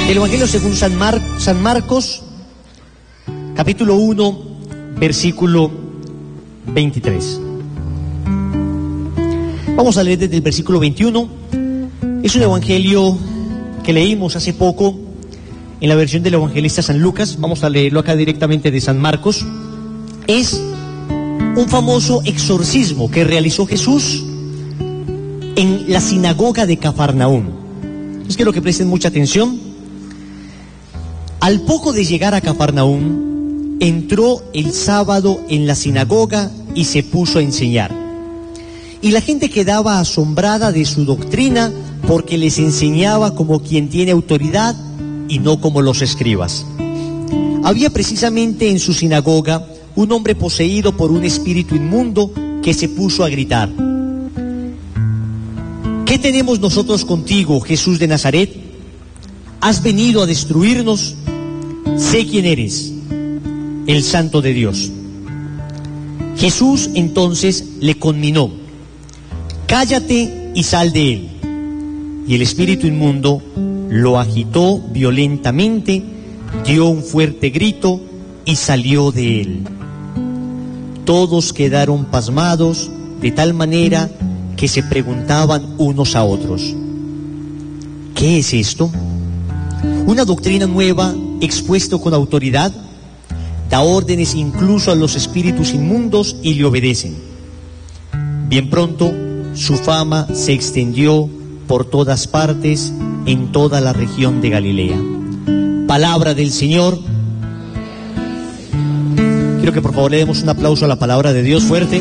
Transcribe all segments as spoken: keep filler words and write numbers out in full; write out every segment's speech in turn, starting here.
El Evangelio según San, Mar San Marcos, capítulo uno, versículo veintitrés. Vamos a leer desde el versículo veintiuno. Es un evangelio que leímos hace poco en la versión del evangelista San Lucas. Vamos a leerlo acá directamente de San Marcos. Es un famoso exorcismo que realizó Jesús en la sinagoga de Cafarnaúm. Es que lo que presten mucha atención. Al poco de llegar a Cafarnaúm, entró el sábado en la sinagoga y se puso a enseñar. Y la gente quedaba asombrada de su doctrina, porque les enseñaba como quien tiene autoridad y no como los escribas. Había precisamente en su sinagoga un hombre poseído por un espíritu inmundo que se puso a gritar: ¿qué tenemos nosotros contigo, Jesús de Nazaret? ¿Has venido a destruirnos? Sé quién eres, el Santo de Dios. Jesús entonces le conminó: cállate y sal de él. Y el espíritu inmundo lo agitó violentamente, dio un fuerte grito y salió de él. Todos quedaron pasmados, de tal manera que se preguntaban unos a otros: ¿qué es esto? ¿Una doctrina nueva expuesta con autoridad? Da órdenes incluso a los espíritus inmundos y le obedecen. Bien pronto su fama se extendió por todas partes, en toda la región de Galilea. Palabra del Señor. Quiero que por favor le demos un aplauso a la palabra de Dios fuerte.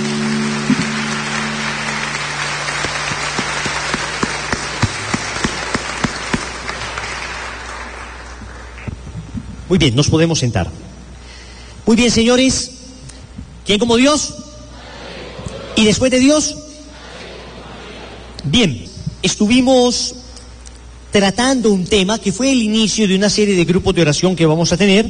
Muy bien, nos podemos sentar. Muy bien, señores. ¿Quién como Dios? ¿Y después de Dios? Bien, estuvimos tratando un tema que fue el inicio de una serie de grupos de oración que vamos a tener.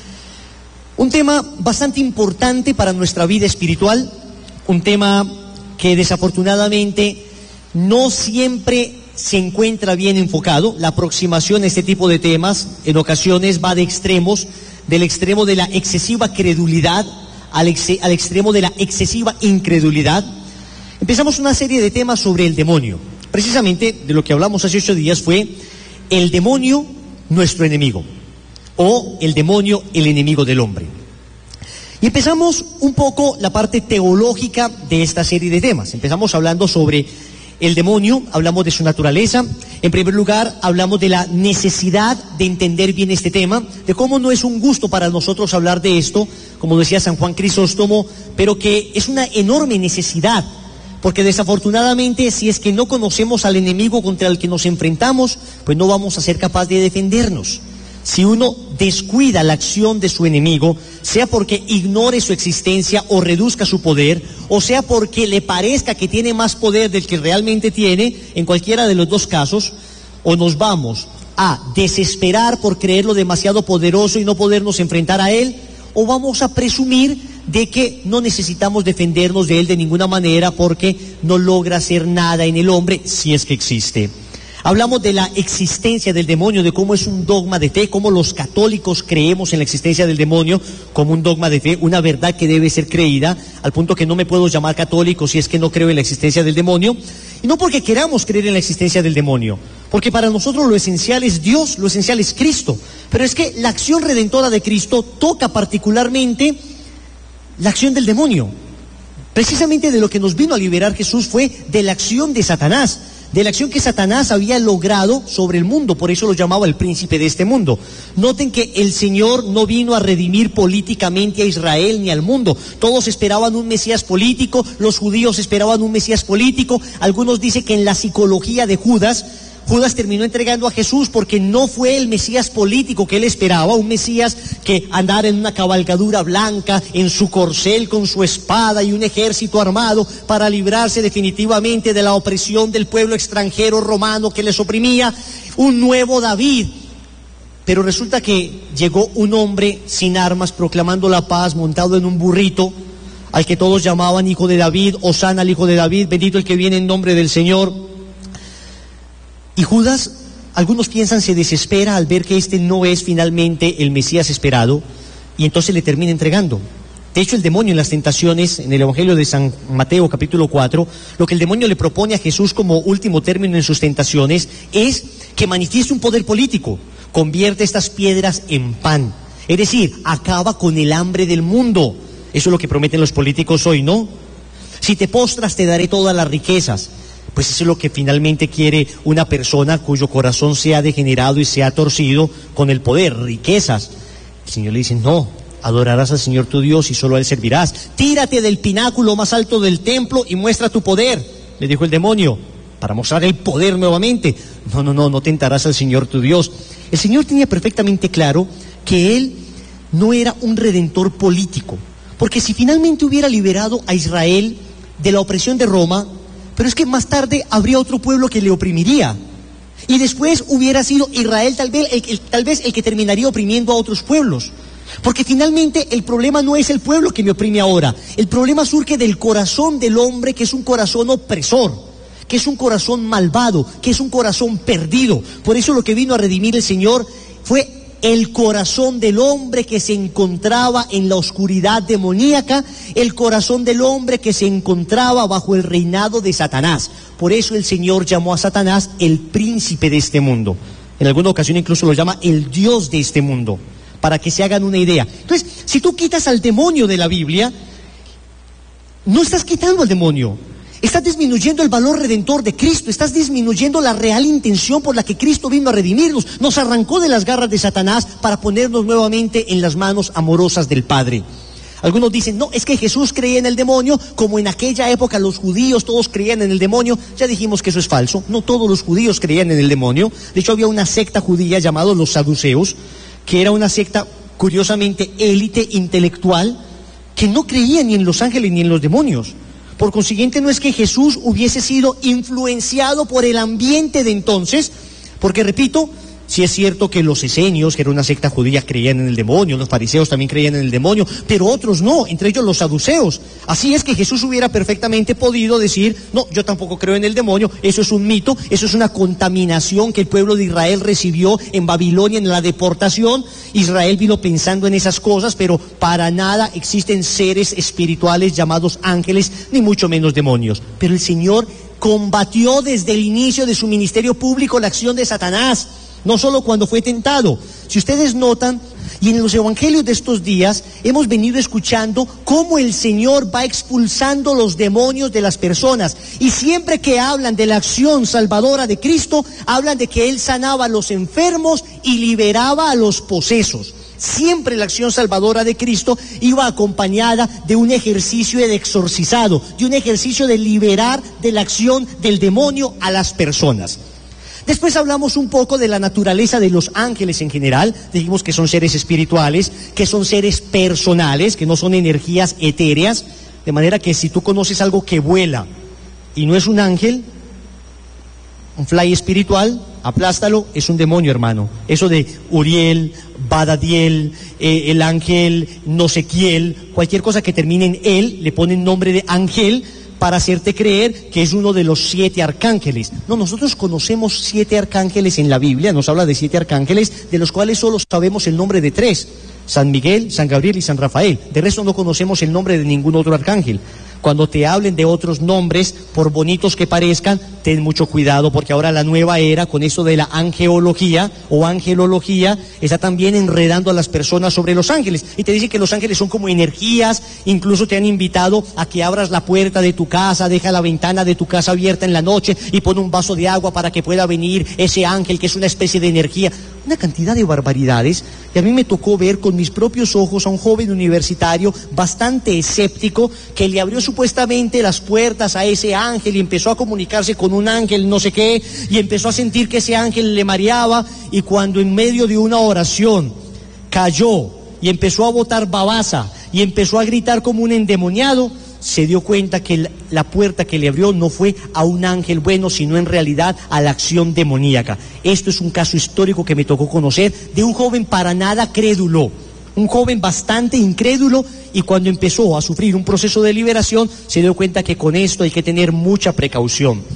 Un tema bastante importante para nuestra vida espiritual. Un tema que desafortunadamente no siempre se encuentra bien enfocado. La aproximación a este tipo de temas en ocasiones va de extremos, del extremo de la excesiva credulidad al, ex al extremo de la excesiva incredulidad. Empezamos una serie de temas sobre el demonio. Precisamente de lo que hablamos hace ocho días fue el demonio, nuestro enemigo, o el demonio, el enemigo del hombre. Y empezamos un poco la parte teológica de esta serie de temas. Empezamos hablando sobre el demonio, hablamos de su naturaleza. En primer lugar, hablamos de la necesidad de entender bien este tema, de cómo no es un gusto para nosotros hablar de esto, como decía San Juan Crisóstomo, pero que es una enorme necesidad, porque desafortunadamente si es que no conocemos al enemigo contra el que nos enfrentamos, pues no vamos a ser capaces de defendernos. Si uno descuida la acción de su enemigo, sea porque ignore su existencia o reduzca su poder, o sea porque le parezca que tiene más poder del que realmente tiene, en cualquiera de los dos casos, o nos vamos a desesperar por creerlo demasiado poderoso y no podernos enfrentar a él, o vamos a presumir de que no necesitamos defendernos de él de ninguna manera porque no logra hacer nada en el hombre, si es que existe. Hablamos de la existencia del demonio, de cómo es un dogma de fe, cómo los católicos creemos en la existencia del demonio como un dogma de fe, una verdad que debe ser creída, al punto que no me puedo llamar católico si es que no creo en la existencia del demonio, y no porque queramos creer en la existencia del demonio, porque para nosotros lo esencial es Dios, lo esencial es Cristo, pero es que la acción redentora de Cristo toca particularmente la acción del demonio. Precisamente de lo que nos vino a liberar Jesús fue de la acción de Satanás, de la acción que Satanás había logrado sobre el mundo, por eso lo llamaba el príncipe de este mundo. Noten que el Señor no vino a redimir políticamente a Israel ni al mundo. Todos esperaban un Mesías político, los judíos esperaban un Mesías político. Algunos dicen que en la psicología de Judas, Judas terminó entregando a Jesús porque no fue el Mesías político que él esperaba, un Mesías que andara en una cabalgadura blanca, en su corcel con su espada y un ejército armado para librarse definitivamente de la opresión del pueblo extranjero romano que les oprimía, un nuevo David. Pero resulta que llegó un hombre sin armas proclamando la paz, montado en un burrito, al que todos llamaban hijo de David, Hosana al hijo de David, bendito el que viene en nombre del Señor. Y Judas algunos piensan se desespera al ver que este no es finalmente el Mesías esperado y entonces le termina entregando. De hecho, el demonio en las tentaciones, en el Evangelio de San Mateo capítulo cuatro, lo que el demonio le propone a Jesús como último término en sus tentaciones es que manifieste un poder político, convierte estas piedras en pan, es decir, acaba con el hambre del mundo. Eso es lo que prometen los políticos hoy, ¿no? Si te postras te daré todas las riquezas. Pues eso es lo que finalmente quiere una persona cuyo corazón se ha degenerado y se ha torcido con el poder, riquezas. El Señor le dice, no, adorarás al Señor tu Dios y solo a Él servirás. Tírate del pináculo más alto del templo y muestra tu poder, le dijo el demonio, para mostrar el poder nuevamente. No, no, no, no tentarás al Señor tu Dios. El Señor tenía perfectamente claro que Él no era un redentor político, porque si finalmente hubiera liberado a Israel de la opresión de Roma, pero es que más tarde habría otro pueblo que le oprimiría, y después hubiera sido Israel tal vez el, el, tal vez el que terminaría oprimiendo a otros pueblos, porque finalmente el problema no es el pueblo que me oprime ahora, el problema surge del corazón del hombre, que es un corazón opresor, que es un corazón malvado, que es un corazón perdido. Por eso lo que vino a redimir el Señor fue el corazón del hombre que se encontraba en la oscuridad demoníaca, el corazón del hombre que se encontraba bajo el reinado de Satanás. Por eso el Señor llamó a Satanás el príncipe de este mundo. En alguna ocasión incluso lo llama el Dios de este mundo, para que se hagan una idea. Entonces, si tú quitas al demonio de la Biblia, no estás quitando al demonio. Estás disminuyendo el valor redentor de Cristo, estás disminuyendo la real intención por la que Cristo vino a redimirnos. Nos arrancó de las garras de Satanás para ponernos nuevamente en las manos amorosas del Padre. Algunos dicen, no, es que Jesús creía en el demonio, como en aquella época los judíos todos creían en el demonio. Ya dijimos que eso es falso, no todos los judíos creían en el demonio. De hecho, había una secta judía llamada los saduceos, que era una secta curiosamente élite intelectual, que no creía ni en los ángeles ni en los demonios. Por consiguiente, no es que Jesús hubiese sido influenciado por el ambiente de entonces, porque repito, sí es cierto que los esenios, que era una secta judía, creían en el demonio, los fariseos también creían en el demonio, pero otros no, entre ellos los saduceos. Así es que Jesús hubiera perfectamente podido decir, no, yo tampoco creo en el demonio, eso es un mito, eso es una contaminación que el pueblo de Israel recibió en Babilonia en la deportación. Israel vino pensando en esas cosas, pero para nada existen seres espirituales llamados ángeles, ni mucho menos demonios. Pero el Señor combatió desde el inicio de su ministerio público la acción de Satanás, no solo cuando fue tentado. Si ustedes notan, y en los evangelios de estos días hemos venido escuchando cómo el Señor va expulsando los demonios de las personas, y siempre que hablan de la acción salvadora de Cristo, hablan de que Él sanaba a los enfermos y liberaba a los posesos. Siempre la acción salvadora de Cristo iba acompañada de un ejercicio de exorcizado, de un ejercicio de liberar de la acción del demonio a las personas. Después hablamos un poco de la naturaleza de los ángeles en general. Dijimos que son seres espirituales, que son seres personales, que no son energías etéreas, de manera que si tú conoces algo que vuela y no es un ángel, un fly espiritual, aplástalo, es un demonio, hermano. Eso de Uriel, Badadiel, eh, el ángel no sé quién, cualquier cosa que termine en él, le ponen nombre de ángel para hacerte creer que es uno de los siete arcángeles. No, nosotros conocemos siete arcángeles en la Biblia, nos habla de siete arcángeles, de los cuales solo sabemos el nombre de tres: San Miguel, San Gabriel y San Rafael. De resto no conocemos el nombre de ningún otro arcángel. Cuando te hablen de otros nombres, por bonitos que parezcan, ten mucho cuidado, porque ahora la nueva era, con eso de la angeología o angelología, está también enredando a las personas sobre los ángeles. Y te dicen que los ángeles son como energías, incluso te han invitado a que abras la puerta de tu casa, deja la ventana de tu casa abierta en la noche y pon un vaso de agua para que pueda venir ese ángel, que es una especie de energía. Una cantidad de barbaridades, y a mí me tocó ver con mis propios ojos a un joven universitario bastante escéptico que le abrió supuestamente las puertas a ese ángel y empezó a comunicarse con un ángel no sé qué, y empezó a sentir que ese ángel le mareaba, y cuando en medio de una oración cayó y empezó a botar babasa y empezó a gritar como un endemoniado, se dio cuenta que la puerta que le abrió no fue a un ángel bueno, sino en realidad a la acción demoníaca. Esto es un caso histórico que me tocó conocer de un joven para nada crédulo, un joven bastante incrédulo, y cuando empezó a sufrir un proceso de liberación se dio cuenta que con esto hay que tener mucha precaución.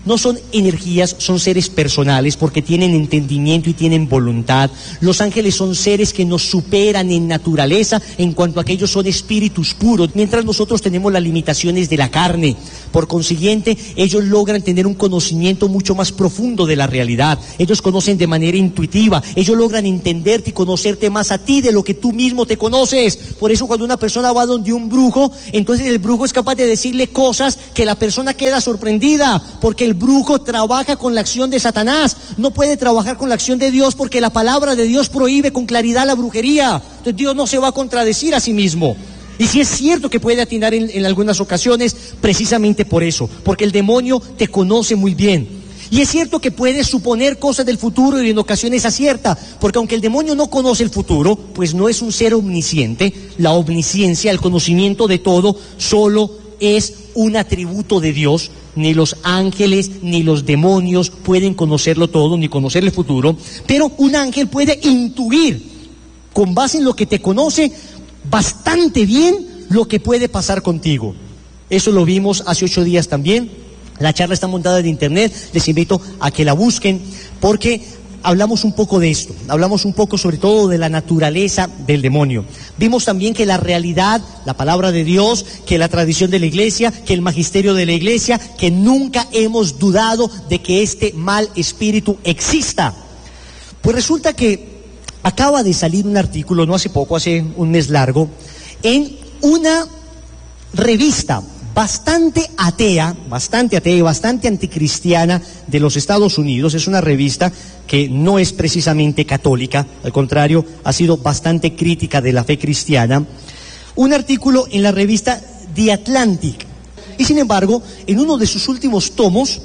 no son energías, son seres personales porque tienen entendimiento y tienen voluntad. Los ángeles son seres que nos superan en naturaleza en cuanto a que ellos son espíritus puros, mientras nosotros tenemos las limitaciones de la carne. Por consiguiente, ellos logran tener un conocimiento mucho más profundo de la realidad. Ellos conocen de manera intuitiva, ellos logran entenderte y conocerte más a ti de lo que tú mismo te conoces. Por eso cuando una persona va donde un brujo, entonces el brujo es capaz de decirle cosas que la persona queda sorprendida, porque el brujo trabaja con la acción de Satanás, no puede trabajar con la acción de Dios porque la palabra de Dios prohíbe con claridad la brujería. Entonces Dios no se va a contradecir a sí mismo. Y si es cierto que puede atinar en, en algunas ocasiones, precisamente por eso, porque el demonio te conoce muy bien. Y es cierto que puede suponer cosas del futuro y en ocasiones acierta, porque aunque el demonio no conoce el futuro, pues no es un ser omnisciente. La omnisciencia, el conocimiento de todo, solo es un atributo de Dios. Ni los ángeles ni los demonios pueden conocerlo todo, ni conocer el futuro, pero un ángel puede intuir, con base en lo que te conoce bastante bien, lo que puede pasar contigo. Eso lo vimos hace ocho días también. La charla está montada en internet, les invito a que la busquen, porque hablamos un poco de esto, hablamos un poco sobre todo de la naturaleza del demonio. Vimos también que la realidad, la palabra de Dios, que la tradición de la iglesia, que el magisterio de la iglesia, que nunca hemos dudado de que este mal espíritu exista. Pues resulta que acaba de salir un artículo, no hace poco, hace un mes largo, en una revista bastante atea, bastante atea y bastante anticristiana de los Estados Unidos. Es una revista que no es precisamente católica, al contrario, ha sido bastante crítica de la fe cristiana. Un artículo en la revista The Atlantic. Y sin embargo, en uno de sus últimos tomos,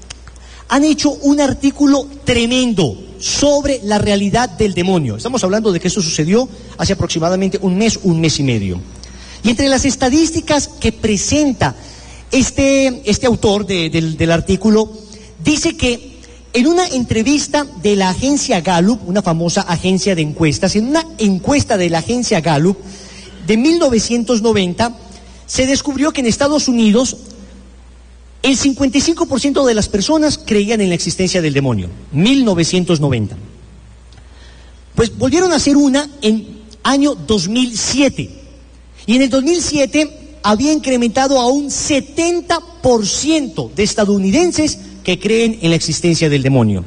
han hecho un artículo tremendo sobre la realidad del demonio. Estamos hablando de que esto sucedió hace aproximadamente un mes, un mes y medio. Y entre las estadísticas que presenta este, este autor de, del, del artículo, dice que en una entrevista de la agencia Gallup, una famosa agencia de encuestas, en una encuesta de la agencia Gallup de mil novecientos noventa, se descubrió que en Estados Unidos el cincuenta y cinco por ciento de las personas creían en la existencia del demonio. mil novecientos noventa. Pues volvieron a hacer una en año dos mil siete. Y en el dos mil siete había incrementado a un setenta por ciento de estadounidenses que creen en la existencia del demonio.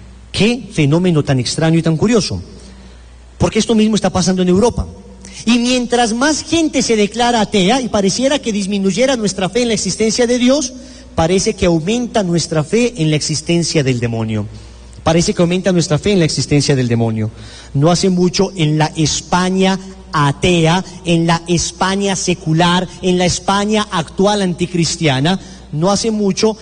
Qué fenómeno tan extraño y tan curioso, porque esto mismo está pasando en Europa. Y mientras más gente se declara atea y pareciera que disminuyera nuestra fe en la existencia de Dios, parece que aumenta nuestra fe en la existencia del demonio. Parece que aumenta nuestra fe en la existencia del demonio. No hace mucho en la España atea, en la España secular, en la España actual anticristiana, no hace mucho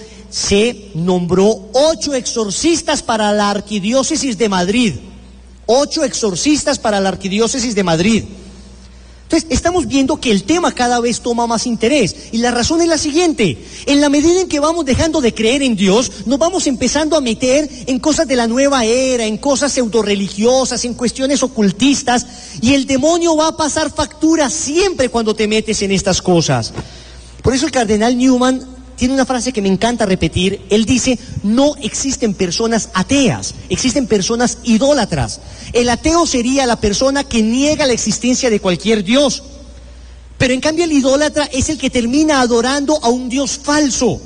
se nombró ocho exorcistas para la Arquidiócesis de Madrid. Ocho exorcistas para la Arquidiócesis de Madrid. Entonces, estamos viendo que el tema cada vez toma más interés. Y la razón es la siguiente: en la medida en que vamos dejando de creer en Dios, nos vamos empezando a meter en cosas de la nueva era, en cosas pseudoreligiosas, en cuestiones ocultistas, y el demonio va a pasar factura siempre cuando te metes en estas cosas. Por eso el cardenal Newman tiene una frase que me encanta repetir. Él dice: no existen personas ateas, existen personas idólatras. El ateo sería la persona que niega la existencia de cualquier Dios, pero en cambio el idólatra es el que termina adorando a un Dios falso.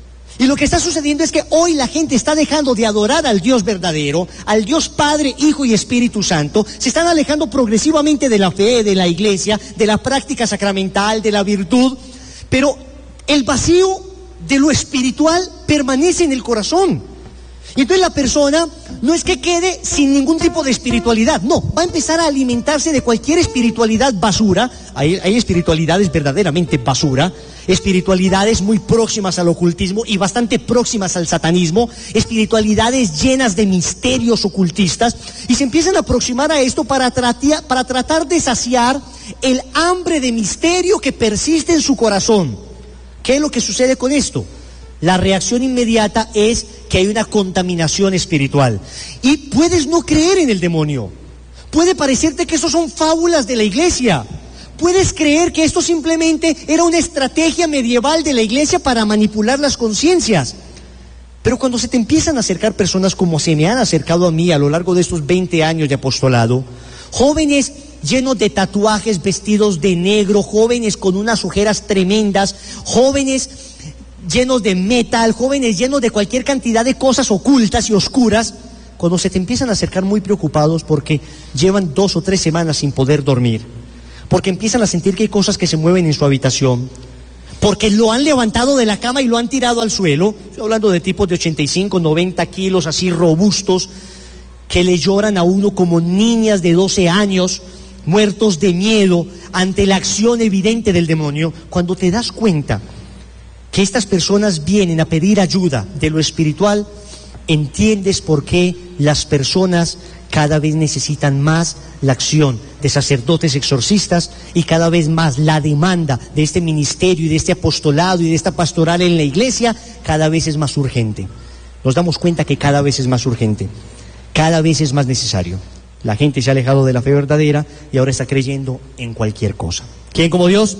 Y lo que está sucediendo es que hoy la gente está dejando de adorar al Dios verdadero, al Dios Padre, Hijo y Espíritu Santo. Se están alejando progresivamente de la fe, de la iglesia, de la práctica sacramental, de la virtud, pero el vacío de lo espiritual permanece en el corazón. Y entonces la persona no es que quede sin ningún tipo de espiritualidad, no, va a empezar a alimentarse de cualquier espiritualidad basura. Hay, hay espiritualidades verdaderamente basura, espiritualidades muy próximas al ocultismo y bastante próximas al satanismo, espiritualidades llenas de misterios ocultistas, y se empiezan a aproximar a esto para, tratia, para tratar de saciar el hambre de misterio que persiste en su corazón. ¿Qué es lo que sucede con esto? La reacción inmediata es que hay una contaminación espiritual. Y puedes no creer en el demonio. Puede parecerte que eso son fábulas de la iglesia. Puedes creer que esto simplemente era una estrategia medieval de la iglesia para manipular las conciencias. Pero cuando se te empiezan a acercar personas como se me han acercado a mí a lo largo de estos veinte años de apostolado, jóvenes llenos de tatuajes, vestidos de negro, jóvenes con unas ojeras tremendas, jóvenes llenos de metal, jóvenes llenos de cualquier cantidad de cosas ocultas y oscuras, cuando se te empiezan a acercar muy preocupados porque llevan dos o tres semanas sin poder dormir, porque empiezan a sentir que hay cosas que se mueven en su habitación, porque lo han levantado de la cama y lo han tirado al suelo. Estoy hablando de tipos de ochenta y cinco, noventa kilos, así robustos, que le lloran a uno como niñas de doce años, muertos de miedo ante la acción evidente del demonio. Cuando te das cuenta que estas personas vienen a pedir ayuda de lo espiritual, entiendes por qué las personas cada vez necesitan más la acción de sacerdotes exorcistas y cada vez más la demanda de este ministerio y de este apostolado y de esta pastoral en la iglesia cada vez es más urgente. Nos damos cuenta que cada vez es más urgente, cada vez es más necesario. La gente se ha alejado de la fe verdadera y ahora está creyendo en cualquier cosa. ¿Quién como Dios?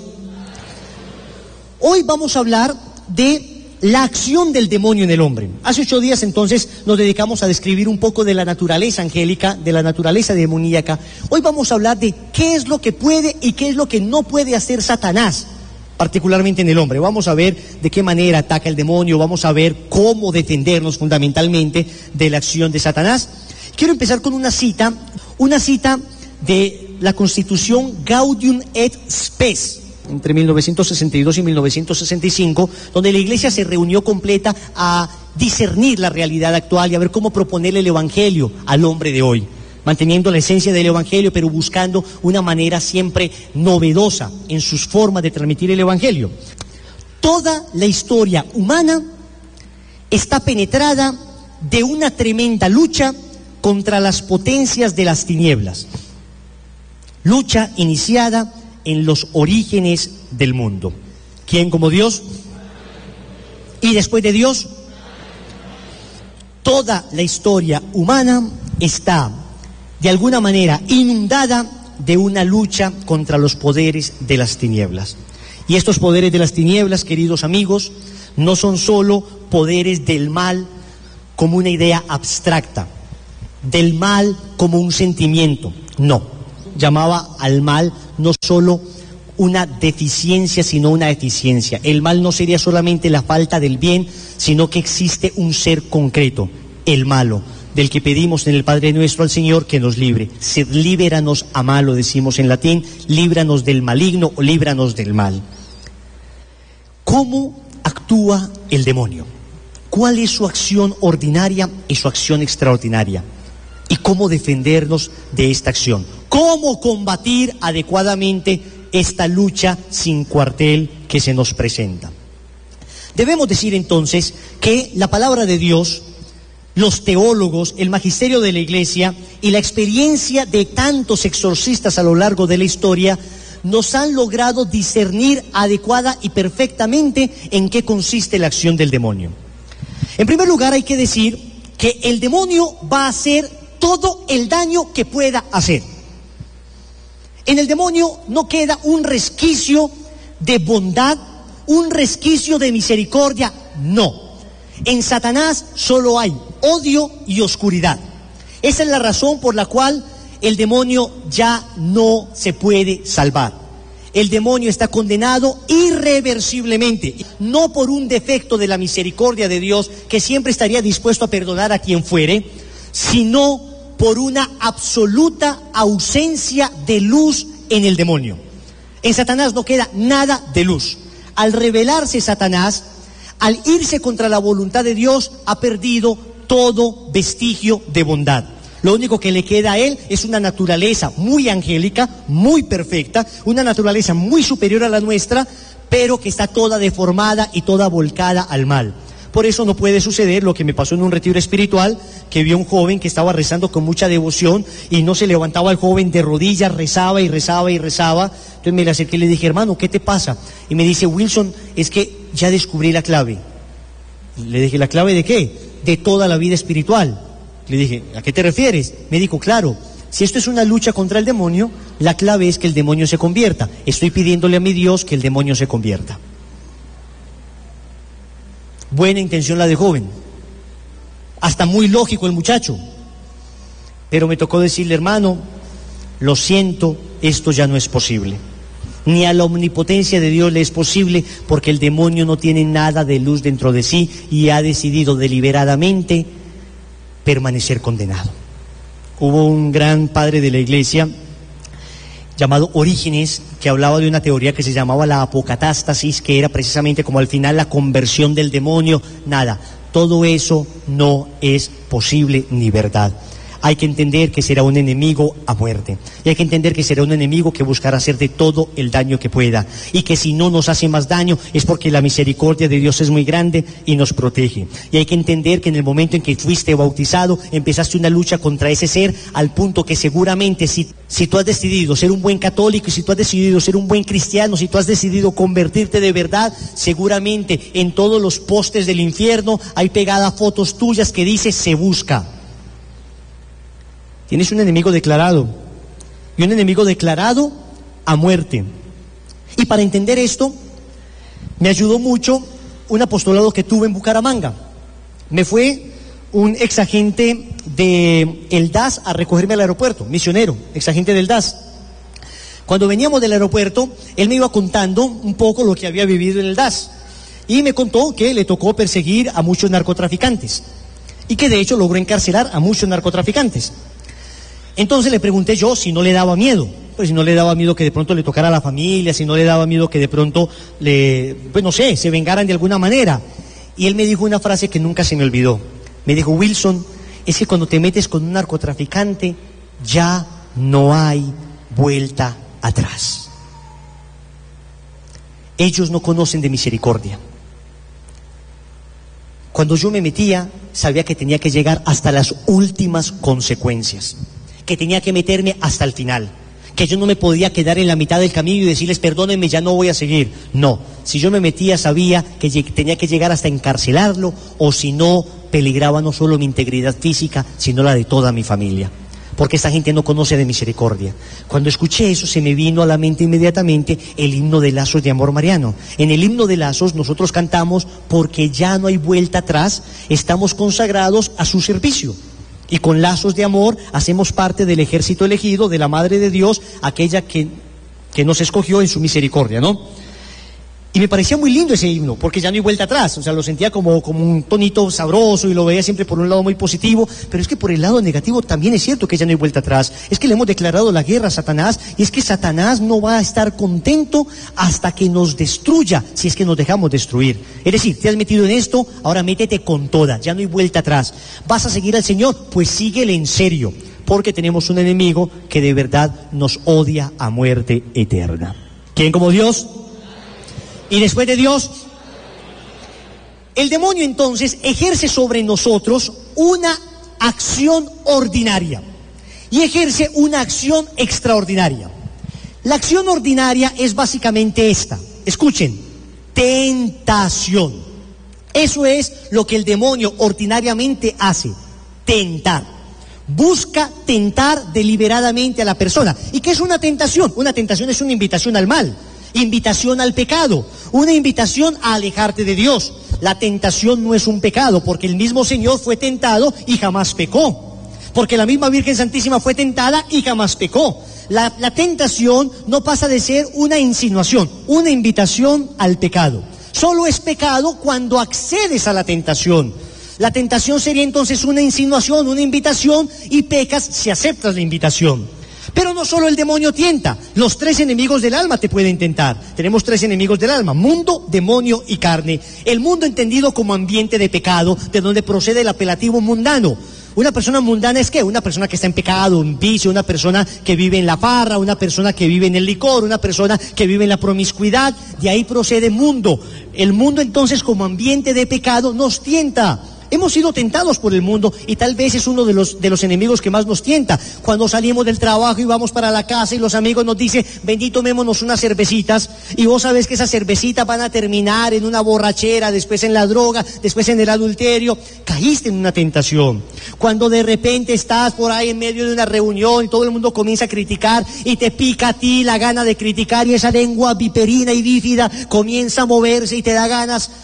Hoy vamos a hablar de la acción del demonio en el hombre. Hace ocho días entonces nos dedicamos a describir un poco de la naturaleza angélica, de la naturaleza demoníaca. Hoy vamos a hablar de qué es lo que puede y qué es lo que no puede hacer Satanás, particularmente en el hombre. Vamos a ver de qué manera ataca el demonio, vamos a ver cómo defendernos fundamentalmente de la acción de Satanás. Quiero empezar con una cita, una cita de la Constitución Gaudium et Spes, entre mil novecientos sesenta y dos y mil novecientos sesenta y cinco, donde la iglesia se reunió completa a discernir la realidad actual y a ver cómo proponerle el evangelio al hombre de hoy, manteniendo la esencia del evangelio, pero buscando una manera siempre novedosa en sus formas de transmitir el evangelio. Toda la historia humana está penetrada de una tremenda lucha contra las potencias de las tinieblas, lucha iniciada en los orígenes del mundo. ¿Quién como Dios? Y después de Dios, toda la historia humana está de alguna manera inundada de una lucha contra los poderes de las tinieblas. Y estos poderes de las tinieblas, queridos amigos, no son solo poderes del mal como una idea abstracta, del mal como un sentimiento, no. Llamaba al mal no solo una deficiencia, sino una eficiencia. El mal no sería solamente la falta del bien, sino que existe un ser concreto, el malo, del que pedimos en el Padre Nuestro al Señor que nos libre. Sed líbranos a malo, decimos en latín, líbranos del maligno o líbranos del mal. ¿Cómo actúa el demonio? ¿Cuál es su acción ordinaria y su acción extraordinaria? ¿Y cómo defendernos de esta acción? ¿Cómo combatir adecuadamente esta lucha sin cuartel que se nos presenta? Debemos decir entonces que la palabra de Dios, los teólogos, el magisterio de la iglesia y la experiencia de tantos exorcistas a lo largo de la historia nos han logrado discernir adecuada y perfectamente en qué consiste la acción del demonio. En primer lugar, hay que decir que el demonio va a hacer todo el daño que pueda hacer. En el demonio no queda un resquicio de bondad, un resquicio de misericordia, no. En Satanás solo hay odio y oscuridad. Esa es la razón por la cual el demonio ya no se puede salvar. El demonio está condenado irreversiblemente, no por un defecto de la misericordia de Dios, que siempre estaría dispuesto a perdonar a quien fuere, sino por una absoluta ausencia de luz en el demonio. En Satanás no queda nada de luz. Al rebelarse Satanás, al irse contra la voluntad de Dios, ha perdido todo vestigio de bondad. Lo único que le queda a él es una naturaleza muy angélica, muy perfecta, una naturaleza muy superior a la nuestra, pero que está toda deformada y toda volcada al mal. Por eso no puede suceder lo que me pasó en un retiro espiritual, que vi a un joven que estaba rezando con mucha devoción y no se levantaba el joven de rodillas, rezaba y rezaba y rezaba. Entonces me le acerqué y le dije, hermano, ¿qué te pasa? Y me dice, Wilson, es que ya descubrí la clave. Le dije, ¿la clave de qué? De toda la vida espiritual. Le dije, ¿a qué te refieres? Me dijo, claro, si esto es una lucha contra el demonio, la clave es que el demonio se convierta. Estoy pidiéndole a mi Dios que el demonio se convierta. Buena intención la de joven, hasta muy lógico el muchacho. Pero me tocó decirle, hermano, lo siento, esto ya no es posible. Ni a la omnipotencia de Dios le es posible, porque el demonio no tiene nada de luz dentro de sí y ha decidido deliberadamente permanecer condenado. Hubo un gran padre de la iglesia llamado Orígenes, que hablaba de una teoría que se llamaba la apocatástasis, que era precisamente como al final la conversión del demonio. Nada, todo eso no es posible ni verdad. Hay que entender que será un enemigo a muerte, y hay que entender que será un enemigo que buscará hacerte todo el daño que pueda, y que si no nos hace más daño es porque la misericordia de Dios es muy grande y nos protege. Y hay que entender que en el momento en que fuiste bautizado, empezaste una lucha contra ese ser, al punto que seguramente si, si tú has decidido ser un buen católico, y si tú has decidido ser un buen cristiano, si tú has decidido convertirte de verdad, seguramente en todos los postes del infierno hay pegadas fotos tuyas que dice se busca. Tienes un enemigo declarado, y un enemigo declarado a muerte. Y para entender esto, me ayudó mucho un apostolado que tuve en Bucaramanga. Me fue un exagente del D A S a recogerme al aeropuerto, misionero, exagente del D A S. Cuando veníamos del aeropuerto, él me iba contando un poco lo que había vivido en el D A S, y me contó que le tocó perseguir a muchos narcotraficantes, y que de hecho logró encarcelar a muchos narcotraficantes. Entonces le pregunté yo si no le daba miedo, pues si no le daba miedo que de pronto le tocara a la familia, si no le daba miedo que de pronto le, pues no sé, se vengaran de alguna manera. Y él me dijo una frase que nunca se me olvidó. Me dijo, Wilson, es que cuando te metes con un narcotraficante ya no hay vuelta atrás. Ellos no conocen de misericordia. Cuando yo me metía, sabía que tenía que llegar hasta las últimas consecuencias, que tenía que meterme hasta el final, que yo no me podía quedar en la mitad del camino y decirles perdónenme, ya no voy a seguir. No, si yo me metía sabía que tenía que llegar hasta encarcelarlo, o si no, peligraba no solo mi integridad física, sino la de toda mi familia, porque esta gente no conoce de misericordia. Cuando escuché eso se me vino a la mente inmediatamente el himno de Lazos de Amor Mariano. En el himno de Lazos nosotros cantamos porque ya no hay vuelta atrás, estamos consagrados a su servicio. Y con lazos de amor hacemos parte del ejército elegido de la Madre de Dios, aquella que, que nos escogió en su misericordia, ¿no? Y me parecía muy lindo ese himno, porque ya no hay vuelta atrás, o sea, lo sentía como, como un tonito sabroso y lo veía siempre por un lado muy positivo, pero es que por el lado negativo también es cierto que ya no hay vuelta atrás. Es que le hemos declarado la guerra a Satanás, y es que Satanás no va a estar contento hasta que nos destruya, si es que nos dejamos destruir. Es decir, te has metido en esto, ahora métete con toda, ya no hay vuelta atrás. ¿Vas a seguir al Señor? Pues síguele en serio, porque tenemos un enemigo que de verdad nos odia a muerte eterna. ¿Quién como Dios? Y después de Dios, el demonio entonces ejerce sobre nosotros una acción ordinaria y ejerce una acción extraordinaria. La acción ordinaria es básicamente esta, escuchen, tentación. Eso es lo que el demonio ordinariamente hace, tentar. Busca tentar deliberadamente a la persona. ¿Y qué es una tentación? Una tentación es una invitación al mal, invitación al pecado, una invitación a alejarte de Dios. La tentación no es un pecado, porque el mismo Señor fue tentado y jamás pecó, porque la misma Virgen Santísima fue tentada y jamás pecó. La, la tentación no pasa de ser una insinuación, una invitación al pecado. Solo es pecado cuando accedes a la tentación. La tentación sería entonces una insinuación, una invitación, y pecas si aceptas la invitación. Pero no solo el demonio tienta, los tres enemigos del alma te pueden tentar. Tenemos tres enemigos del alma: mundo, demonio y carne. El mundo entendido como ambiente de pecado, de donde procede el apelativo mundano. Una persona mundana es ¿qué? Una persona que está en pecado, en vicio, una persona que vive en la farra, una persona que vive en el licor, una persona que vive en la promiscuidad. De ahí procede mundo. El mundo entonces como ambiente de pecado nos tienta. Hemos sido tentados por el mundo, y tal vez es uno de los, de los enemigos que más nos tienta. Cuando salimos del trabajo y vamos para la casa y los amigos nos dicen, ven, tomémonos unas cervecitas, y vos sabés que esas cervecitas van a terminar en una borrachera, después en la droga, después en el adulterio. Caíste en una tentación. Cuando de repente estás por ahí en medio de una reunión y todo el mundo comienza a criticar y te pica a ti la gana de criticar, y esa lengua viperina y bífida comienza a moverse y te da ganas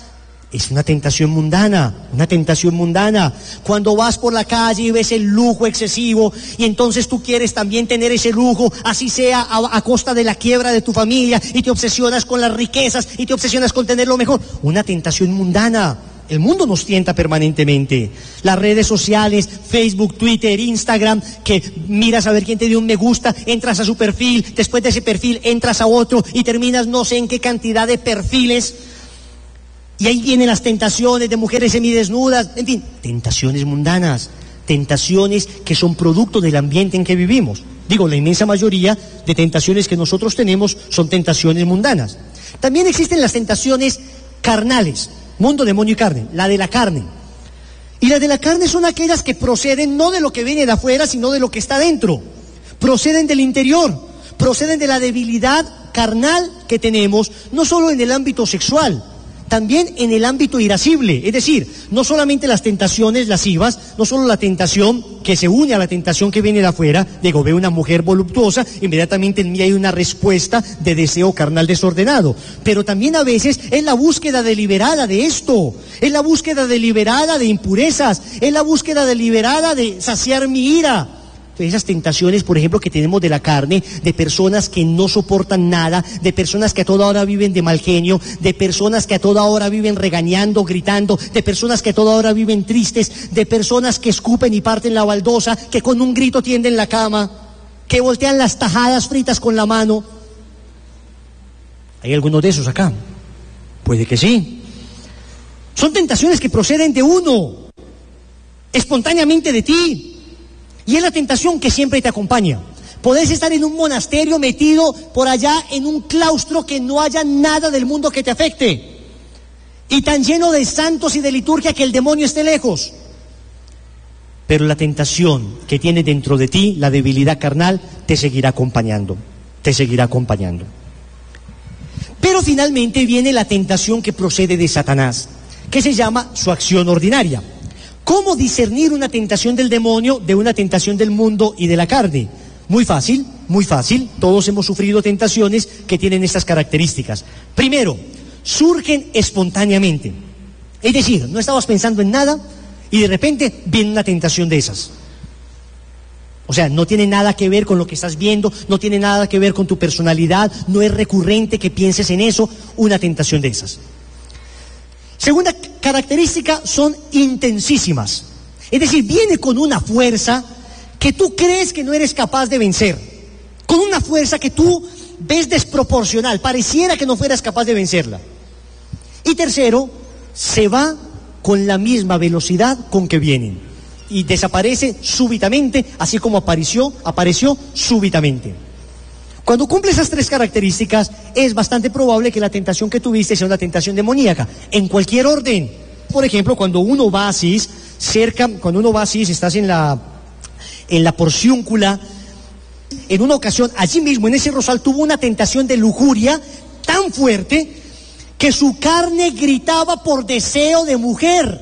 Es una tentación mundana, una tentación mundana. Cuando vas por la calle y ves el lujo excesivo y entonces tú quieres también tener ese lujo, así sea a, a costa de la quiebra de tu familia, y te obsesionas con las riquezas y te obsesionas con tener lo mejor. Una tentación mundana. El mundo nos tienta permanentemente. Las redes sociales, Facebook, Twitter, Instagram, que miras a ver quién te dio un me gusta, entras a su perfil, después de ese perfil entras a otro y terminas no sé en qué cantidad de perfiles. Y ahí vienen las tentaciones de mujeres semidesnudas, en fin, tentaciones mundanas, tentaciones que son producto del ambiente en que vivimos. Digo, la inmensa mayoría de tentaciones que nosotros tenemos son tentaciones mundanas. También existen las tentaciones carnales, mundo, demonio y carne, la de la carne. Y las de la carne son aquellas que proceden no de lo que viene de afuera, sino de lo que está dentro. Proceden del interior, proceden de la debilidad carnal que tenemos, no solo en el ámbito sexual, también en el ámbito irascible, es decir, no solamente las tentaciones lascivas, no solo la tentación que se une a la tentación que viene de afuera, digo, veo una mujer voluptuosa, inmediatamente en mí hay una respuesta de deseo carnal desordenado, pero también a veces es la búsqueda deliberada de esto, es la búsqueda deliberada de impurezas, es la búsqueda deliberada de saciar mi ira. Esas tentaciones, por ejemplo, que tenemos de la carne, de personas que no soportan nada, de personas que a toda hora viven de mal genio, de personas que a toda hora viven regañando, gritando, de personas que a toda hora viven tristes, de personas que escupen y parten la baldosa, que con un grito tienden la cama, que voltean las tajadas fritas con la mano. ¿Hay algunos de esos acá? Puede que sí. Son tentaciones que proceden de uno, espontáneamente de ti. Y es la tentación que siempre te acompaña. Podés estar en un monasterio metido por allá en un claustro que no haya nada del mundo que te afecte. Y tan lleno de santos y de liturgia que el demonio esté lejos. Pero la tentación que tiene dentro de ti, la debilidad carnal, te seguirá acompañando. Te seguirá acompañando. Pero finalmente viene la tentación que procede de Satanás, que se llama su acción ordinaria. ¿Cómo discernir una tentación del demonio de una tentación del mundo y de la carne? Muy fácil, muy fácil. Todos hemos sufrido tentaciones que tienen estas características. Primero, surgen espontáneamente. Es decir, no estabas pensando en nada y de repente viene una tentación de esas. O sea, no tiene nada que ver con lo que estás viendo, no tiene nada que ver con tu personalidad, no es recurrente que pienses en eso, una tentación de esas. Segunda característica, son intensísimas. Es decir, viene con una fuerza que tú crees que no eres capaz de vencer. Con una fuerza que tú ves desproporcional, pareciera que no fueras capaz de vencerla. Y tercero, se va con la misma velocidad con que vienen. Y desaparece súbitamente, así como apareció, apareció súbitamente. Cuando cumple esas tres características, es bastante probable que la tentación que tuviste sea una tentación demoníaca, en cualquier orden. Por ejemplo, cuando uno va así, cerca, cuando uno va así, estás en la, en la porciúncula, en una ocasión, allí mismo, en ese rosal, tuvo una tentación de lujuria tan fuerte que su carne gritaba por deseo de mujer.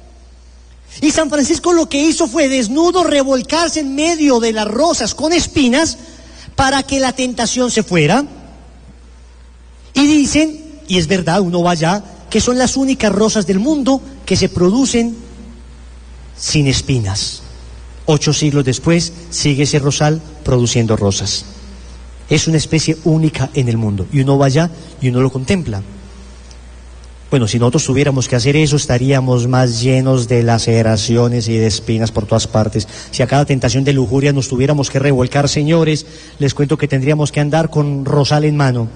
Y San Francisco lo que hizo fue, desnudo, revolcarse en medio de las rosas con espinas, para que la tentación se fuera. Y dicen, y es verdad, uno va allá, que son las únicas rosas del mundo que se producen sin espinas. Ocho siglos después sigue ese rosal produciendo rosas. Es una especie única en el mundo. Y uno va allá y uno lo contempla. Bueno, si nosotros tuviéramos que hacer eso, estaríamos más llenos de laceraciones y de espinas por todas partes. Si a cada tentación de lujuria nos tuviéramos que revolcar, señores, les cuento que tendríamos que andar con rosal en mano.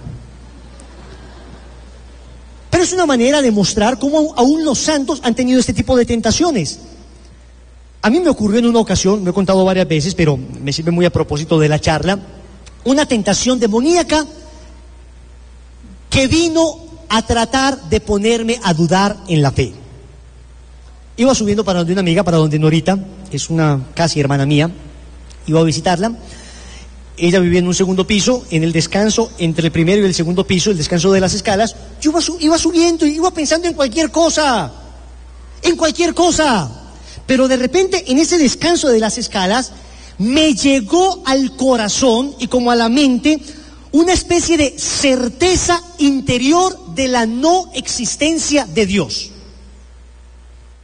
Pero es una manera de mostrar cómo aún los santos han tenido este tipo de tentaciones. A mí me ocurrió en una ocasión, me he contado varias veces, pero me sirve muy a propósito de la charla, una tentación demoníaca que vino a tratar de ponerme a dudar en la fe. Iba subiendo para donde una amiga, para donde Norita, que es una casi hermana mía, iba a visitarla. Ella vivía en un segundo piso, en el descanso entre el primero y el segundo piso, el descanso de las escalas. Yo iba, iba subiendo y iba pensando en cualquier cosa, en cualquier cosa. Pero de repente, en ese descanso de las escalas, me llegó al corazón y como a la mente una especie de certeza interior de la no existencia de Dios.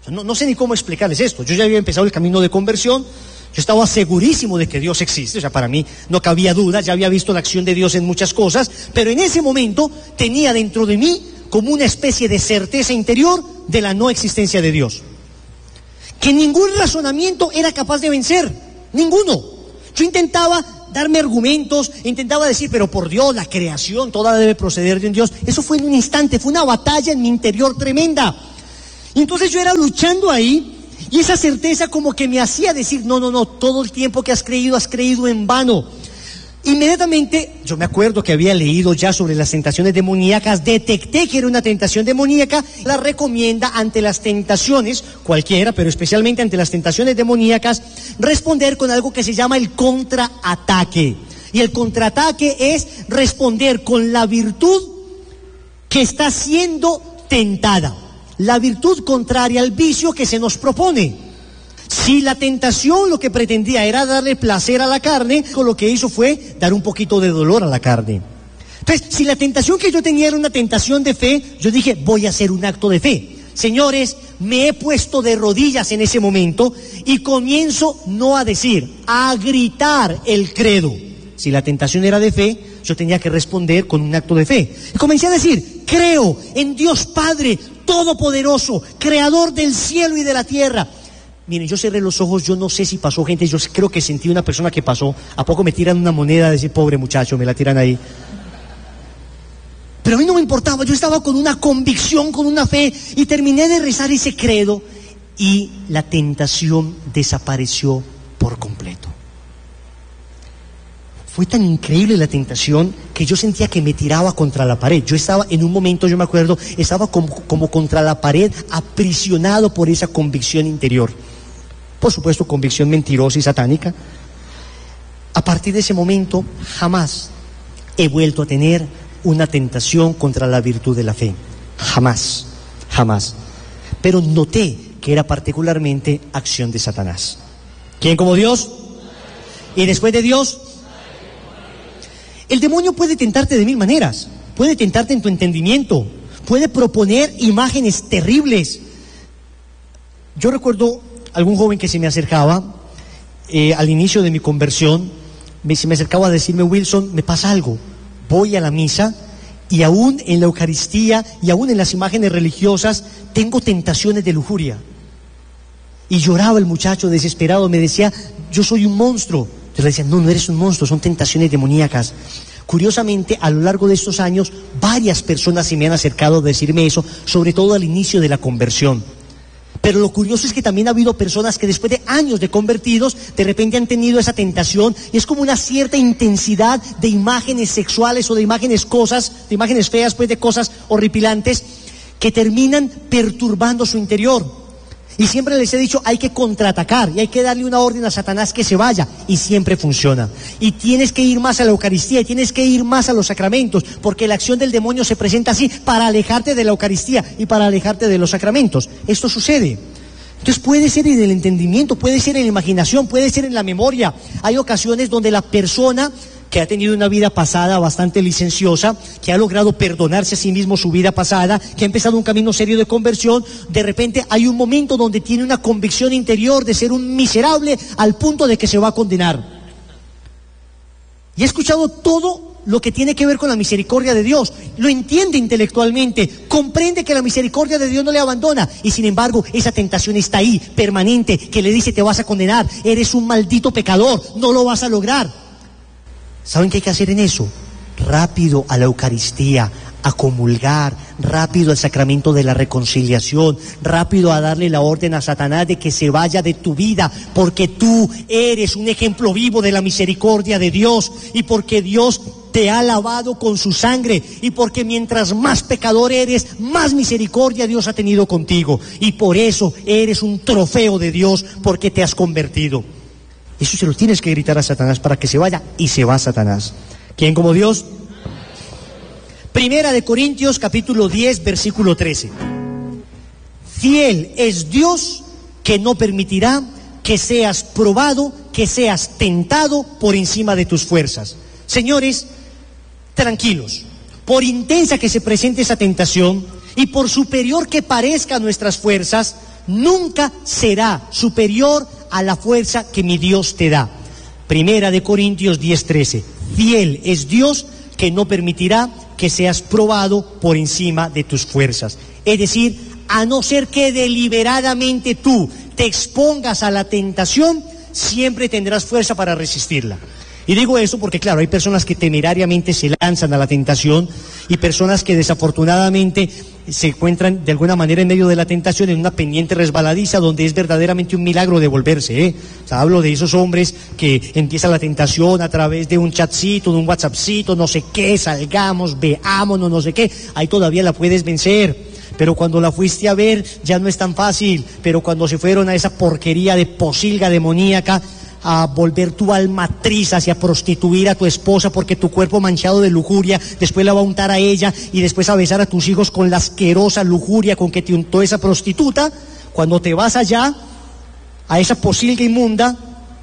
No, no sé ni cómo explicarles esto. Yo ya había empezado el camino de conversión, yo estaba segurísimo de que Dios existe, o sea, para mí no cabía duda, ya había visto la acción de Dios en muchas cosas, pero en ese momento tenía dentro de mí como una especie de certeza interior de la no existencia de Dios, que ningún razonamiento era capaz de vencer, ninguno. Yo intentaba darme argumentos, intentaba decir, pero por Dios, la creación toda debe proceder de un Dios. Eso fue en un instante, fue una batalla en mi interior tremenda. Y entonces yo era luchando ahí, y esa certeza como que me hacía decir, no, no, no, todo el tiempo que has creído, has creído en vano. Inmediatamente, yo me acuerdo que había leído ya sobre las tentaciones demoníacas, detecté que era una tentación demoníaca, la recomienda ante las tentaciones, cualquiera, pero especialmente ante las tentaciones demoníacas, responder con algo que se llama el contraataque. Y el contraataque es responder con la virtud que está siendo tentada, la virtud contraria al vicio que se nos propone. Si la tentación lo que pretendía era darle placer a la carne, lo que hizo fue dar un poquito de dolor a la carne. Entonces, si la tentación que yo tenía era una tentación de fe, yo dije, voy a hacer un acto de fe. Señores, me he puesto de rodillas en ese momento y comienzo no a decir, a gritar el credo. Si la tentación era de fe, yo tenía que responder con un acto de fe. Y comencé a decir, creo en Dios Padre Todopoderoso, Creador del cielo y de la tierra. Miren, yo cerré los ojos, yo no sé si pasó gente, yo creo que sentí una persona que pasó. ¿A poco me tiran una moneda de ese pobre muchacho, me la tiran ahí? Pero a mí no me importaba, yo estaba con una convicción, con una fe, y terminé de rezar ese credo, y la tentación desapareció por completo. Fue tan increíble la tentación que yo sentía que me tiraba contra la pared. Yo estaba en un momento, yo me acuerdo, estaba como, como contra la pared, aprisionado por esa convicción interior. Por supuesto, convicción mentirosa y satánica. A partir de ese momento, jamás he vuelto a tener una tentación contra la virtud de la fe. Jamás, jamás. Pero noté que era particularmente acción de Satanás. ¿Quién como Dios? Y después de Dios, el demonio puede tentarte de mil maneras. Puede tentarte en tu entendimiento, puede proponer imágenes terribles. Yo recuerdo algún joven que se me acercaba eh, al inicio de mi conversión, me, se me acercaba a decirme, Wilson, me pasa algo. Voy a la misa y aún en la Eucaristía y aún en las imágenes religiosas tengo tentaciones de lujuria. Y lloraba el muchacho desesperado, me decía, yo soy un monstruo. Yo le decía, no, no eres un monstruo, son tentaciones demoníacas. Curiosamente, a lo largo de estos años, varias personas se me han acercado a decirme eso, sobre todo al inicio de la conversión. Pero lo curioso es que también ha habido personas que después de años de convertidos, de repente han tenido esa tentación, y es como una cierta intensidad de imágenes sexuales o de imágenes cosas, de imágenes feas, pues de cosas horripilantes, que terminan perturbando su interior. Y siempre les he dicho, hay que contraatacar y hay que darle una orden a Satanás que se vaya, y siempre funciona. Y tienes que ir más a la Eucaristía, y tienes que ir más a los sacramentos, porque la acción del demonio se presenta así, para alejarte de la Eucaristía y para alejarte de los sacramentos. Esto sucede. Entonces puede ser en el entendimiento, puede ser en la imaginación, puede ser en la memoria. Hay ocasiones donde la persona que ha tenido una vida pasada bastante licenciosa, que ha logrado perdonarse a sí mismo su vida pasada, que ha empezado un camino serio de conversión, de repente hay un momento donde tiene una convicción interior de ser un miserable al punto de que se va a condenar. Y ha escuchado todo lo que tiene que ver con la misericordia de Dios, lo entiende intelectualmente, comprende que la misericordia de Dios no le abandona, y sin embargo esa tentación está ahí, permanente, que le dice, te vas a condenar, eres un maldito pecador, no lo vas a lograr. ¿Saben qué hay que hacer en eso? Rápido a la Eucaristía, a comulgar, rápido al sacramento de la reconciliación, rápido a darle la orden a Satanás de que se vaya de tu vida, porque tú eres un ejemplo vivo de la misericordia de Dios, y porque Dios te ha lavado con su sangre, y porque mientras más pecador eres, más misericordia Dios ha tenido contigo, y por eso eres un trofeo de Dios, porque te has convertido. Eso se lo tienes que gritar a Satanás para que se vaya, y se va Satanás. ¿Quién como Dios? Primera de Corintios capítulo diez versículo trece. Fiel es Dios que no permitirá que seas probado, que seas tentado por encima de tus fuerzas. Señores, tranquilos, por intensa que se presente esa tentación y por superior que parezca a nuestras fuerzas, nunca será superior a la fuerza que mi Dios te da. Primera de Corintios diez trece. Fiel es Dios que no permitirá que seas probado por encima de tus fuerzas. Es decir, a no ser que deliberadamente tú te expongas a la tentación, siempre tendrás fuerza para resistirla. Y digo eso porque, claro, hay personas que temerariamente se lanzan a la tentación y personas que desafortunadamente se encuentran de alguna manera en medio de la tentación en una pendiente resbaladiza donde es verdaderamente un milagro devolverse, ¿eh? O sea, hablo de esos hombres que empieza la tentación a través de un chatcito, de un whatsappcito, no sé qué, salgamos, veámonos, no sé qué, ahí todavía la puedes vencer. Pero cuando la fuiste a ver ya no es tan fácil. Pero cuando se fueron a esa porquería de posilga demoníaca, a volver tu alma triz hacia prostituir a tu esposa porque tu cuerpo manchado de lujuria, después la va a untar a ella y después a besar a tus hijos con la asquerosa lujuria con que te untó esa prostituta, cuando te vas allá a esa posilga inmunda,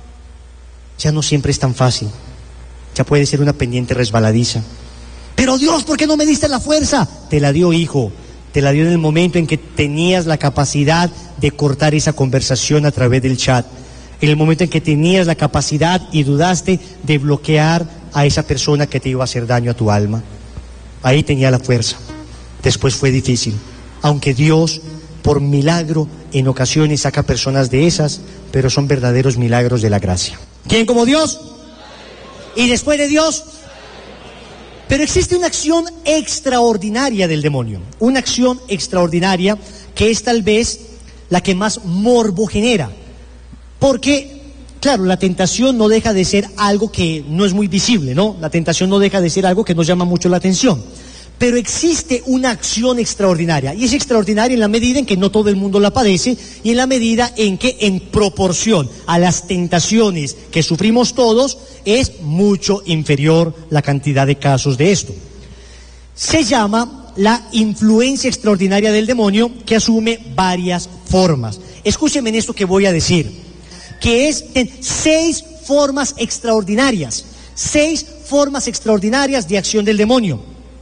ya no siempre es tan fácil, ya puede ser una pendiente resbaladiza. Pero Dios, ¿por qué no me diste la fuerza? Te la dio, hijo, te la dio en el momento en que tenías la capacidad de cortar esa conversación a través del chat. En el momento en que tenías la capacidad y dudaste de bloquear a esa persona que te iba a hacer daño a tu alma. Ahí tenía la fuerza. Después fue difícil. Aunque Dios, por milagro, en ocasiones saca personas de esas, pero son verdaderos milagros de la gracia. ¿Quién como Dios? ¿Y después de Dios? Pero existe una acción extraordinaria del demonio. Una acción extraordinaria que es tal vez la que más morbo genera. Porque, claro, la tentación no deja de ser algo que no es muy visible, ¿no? La tentación no deja de ser algo que nos llama mucho la atención. Pero existe una acción extraordinaria, y es extraordinaria en la medida en que no todo el mundo la padece, y en la medida en que, en proporción a las tentaciones que sufrimos todos, es mucho inferior la cantidad de casos de esto. Se llama la influencia extraordinaria del demonio, que asume varias formas. Escúcheme en esto que voy a decir. Que es en seis formas extraordinarias, seis formas extraordinarias de acción del demonio.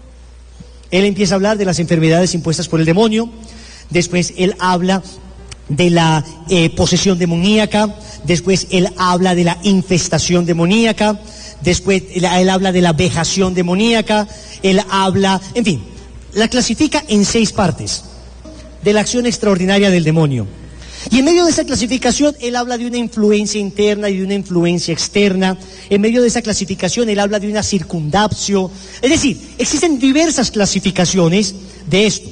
Él empieza a hablar de las enfermedades impuestas por el demonio, después él habla de la eh, posesión demoníaca, después él habla de la infestación demoníaca, después él, él habla de la vejación demoníaca, él habla, en fin, la clasifica en seis partes de la acción extraordinaria del demonio. Y en medio de esa clasificación, él habla de una influencia interna y de una influencia externa. En medio de esa clasificación, él habla de una circundaptio. Es decir, existen diversas clasificaciones de esto.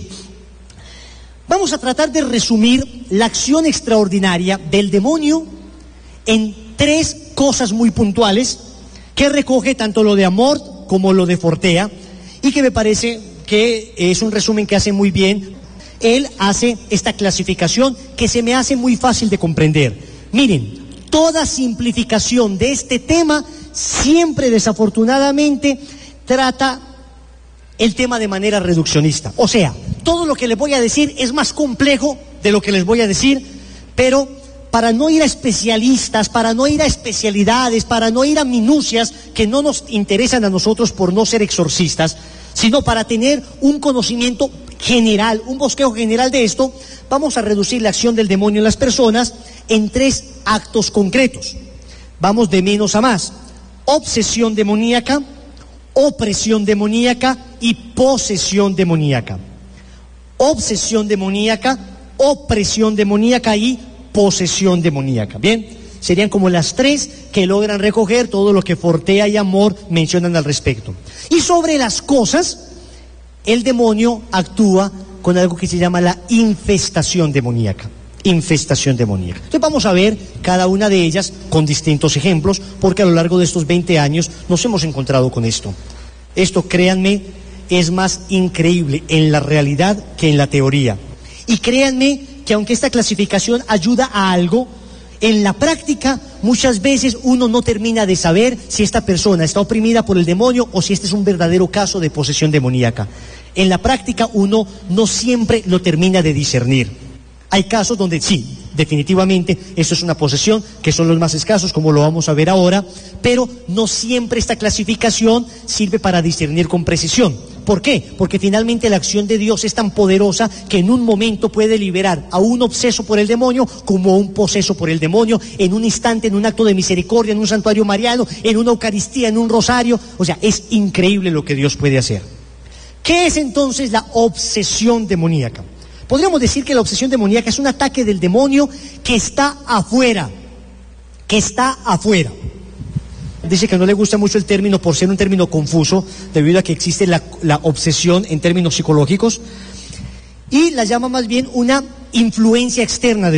Vamos a tratar de resumir la acción extraordinaria del demonio en tres cosas muy puntuales, que recoge tanto lo de Amor como lo de Fortea, y que me parece que es un resumen que hace muy bien. Él hace esta clasificación que se me hace muy fácil de comprender. Miren, toda simplificación de este tema siempre desafortunadamente trata el tema de manera reduccionista. O sea, todo lo que les voy a decir es más complejo de lo que les voy a decir, pero para no ir a especialistas, para no ir a especialidades, para no ir a minucias que no nos interesan a nosotros por no ser exorcistas, sino para tener un conocimiento general, un bosquejo general de esto, vamos a reducir la acción del demonio en las personas en tres actos concretos. Vamos de menos a más: obsesión demoníaca, opresión demoníaca y posesión demoníaca. Obsesión demoníaca, opresión demoníaca y posesión demoníaca. Bien, serían como las tres que logran recoger todo lo que Fortea y Amor mencionan al respecto. Y sobre las cosas, el demonio actúa con algo que se llama la infestación demoníaca. Infestación demoníaca. Entonces vamos a ver cada una de ellas con distintos ejemplos, porque a lo largo de estos veinte años nos hemos encontrado con esto. Esto, créanme, es más increíble en la realidad que en la teoría. Y créanme que aunque esta clasificación ayuda a algo, en la práctica muchas veces uno no termina de saber si esta persona está oprimida por el demonio o si este es un verdadero caso de posesión demoníaca. En la práctica uno no siempre lo termina de discernir. Hay casos donde sí, definitivamente esto es una posesión, que son los más escasos, como lo vamos a ver ahora, pero no siempre esta clasificación sirve para discernir con precisión. ¿Por qué? Porque finalmente la acción de Dios es tan poderosa que en un momento puede liberar a un obseso por el demonio como a un poseso por el demonio, en un instante, en un acto de misericordia, en un santuario mariano, en una Eucaristía, en un rosario. O sea, es increíble lo que Dios puede hacer. ¿Qué es entonces la obsesión demoníaca? Podríamos decir que la obsesión demoníaca es un ataque del demonio que está afuera, que está afuera. Dice que no le gusta mucho el término por ser un término confuso, debido a que existe la, la obsesión en términos psicológicos, y la llama más bien una influencia externa del